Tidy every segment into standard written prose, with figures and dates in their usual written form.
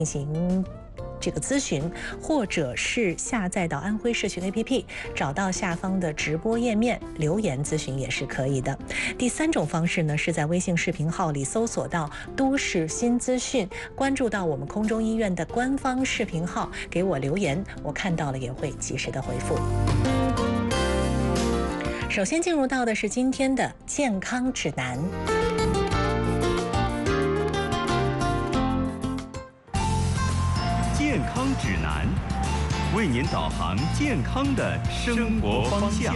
进行这个咨询，或者是下载到安徽社群 APP， 找到下方的直播页面留言咨询也是可以的。第三种方式呢，是在微信视频号里搜索到都市新资讯，关注到我们空中医院的官方视频号，给我留言，我看到了也会及时的回复。首先进入到的是今天的健康指南。 健康指南，为您导航健康的生活方向。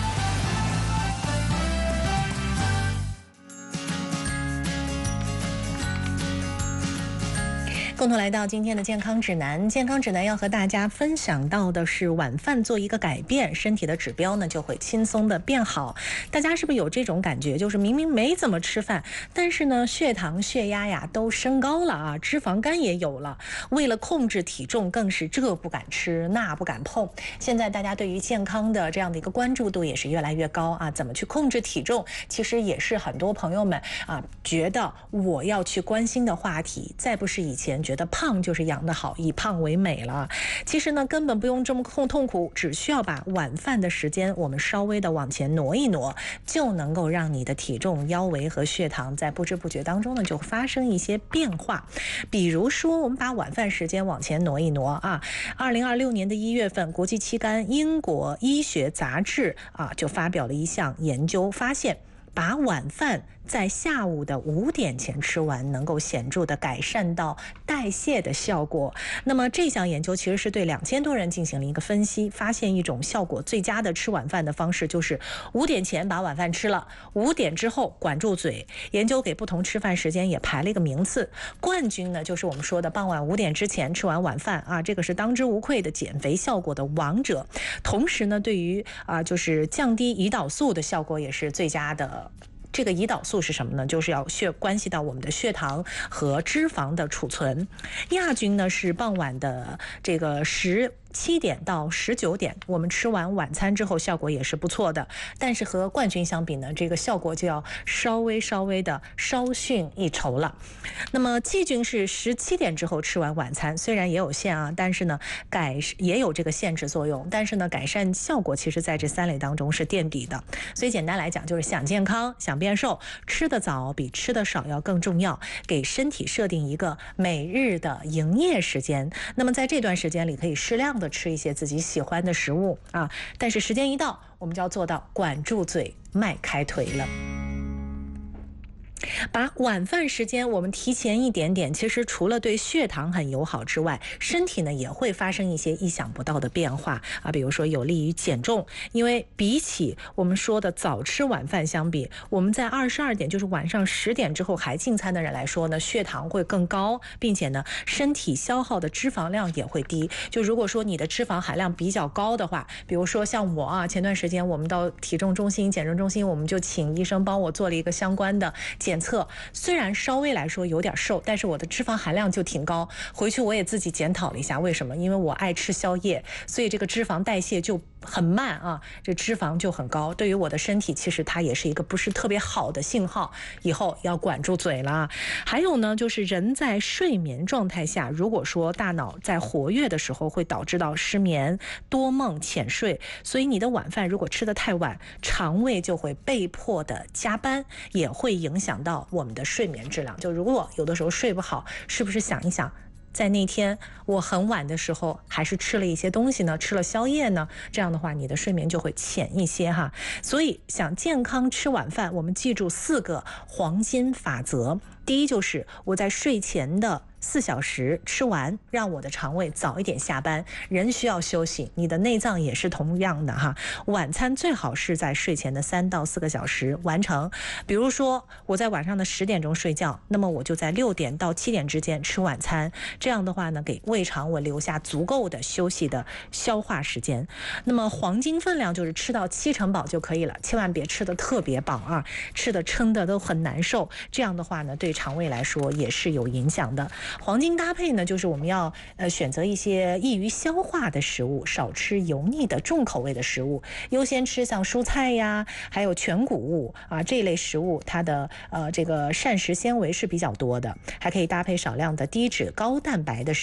共同来到今天的健康指南。健康指南要和大家分享到的是晚饭做一个改变，身体的指标呢就会轻松的变好。大家是不是有这种感觉，就是明明没怎么吃饭，但是呢血糖血压呀都升高了啊，脂肪肝也有了，为了控制体重更是这不敢吃那不敢碰。现在大家对于健康的这样的一个关注度也是越来越高啊，怎么去控制体重其实也是很多朋友们啊觉得我要去关心的话题。再不是以前觉得胖就是养得好，以胖为美了。其实呢根本不用这么痛苦，只需要把晚饭的时间我们稍微的往前挪一挪，就能够让你的体重、腰围和血糖在不知不觉当中呢就发生一些变化。比如说我们把晚饭时间往前挪一挪啊，2026年的1月份，国际期刊《英国医学杂志》就发表了一项研究，发现把晚饭在下午的5点前吃完，能够显著的改善到代谢的效果。那么这项研究其实是对2000多人进行了一个分析，发现一种效果最佳的吃晚饭的方式就是5点前把晚饭吃了，5点之后管住嘴。研究给不同吃饭时间也排了一个名次，冠军呢就是我们说的傍晚5点之前吃完晚饭啊，这个是当之无愧的减肥效果的王者。同时呢，对于就是降低胰岛素的效果也是最佳的。这个胰岛素是什么呢？就是要关系到我们的血糖和脂肪的储存。亚军呢是傍晚的这个17点到19点，我们吃完晚餐之后效果也是不错的，但是和冠军相比呢，这个效果就要稍微的稍逊一筹了。那么季军是17点之后吃完晚餐，虽然也有限啊，但是呢也有这个限制作用，但是呢改善效果其实在这3类当中是垫底的。所以简单来讲，就是想健康想变瘦，吃得早比吃得少要更重要，给身体设定一个每日的营业时间。那么在这段时间里可以适量的吃一些自己喜欢的食物啊，但是时间一到，我们就要做到管住嘴迈开腿了。把晚饭时间我们提前一点点，其实除了对血糖很友好之外，身体呢也会发生一些意想不到的变化啊，比如说有利于减重。因为比起我们说的早吃晚饭相比，我们在22点，就是晚上10点之后还进餐的人来说呢，血糖会更高，并且呢身体消耗的脂肪量也会低。就如果说你的脂肪含量比较高的话，比如说像我前段时间我们到体重中心、减重中心，我们就请医生帮我做了一个相关的检测，虽然稍微来说有点瘦，但是我的脂肪含量就挺高。回去我也自己检讨了一下，为什么？因为我爱吃宵夜，所以这个脂肪代谢就很慢啊，这脂肪就很高。对于我的身体，其实它也是一个不是特别好的信号，以后要管住嘴了。还有呢，就是人在睡眠状态下，如果说大脑在活跃的时候，会导致到失眠、多梦、浅睡。所以你的晚饭如果吃得太晚，肠胃就会被迫的加班，也会影响到我们的睡眠质量。就如果有的时候睡不好，是不是想一想，在那天我很晚的时候还是吃了一些东西呢，吃了宵夜呢，这样的话你的睡眠就会浅一些哈。所以想健康吃晚饭，我们记住4个黄金法则。第一就是我在睡前的4小时吃完，让我的肠胃早一点下班。人需要休息，你的内脏也是同样的哈。晚餐最好是在睡前的3到4个小时完成。比如说我在晚上的10点钟睡觉，那么我就在6点到7点之间吃晚餐。这样的话呢，给胃肠我留下足够的休息的消化时间。那么黄金分量就是吃到70%饱就可以了，千万别吃的特别饱啊，吃的撑的都很难受。这样的话呢，对肠胃来说也是有影响的。 黄金搭配呢，就是我们要选择一些易于消化的食物，少吃油腻的重口味的食物，优先吃像蔬菜呀，还有全谷物啊这类食物，它的这个膳食纤维是比较多的，还可以搭配少量的低脂高蛋白的食物。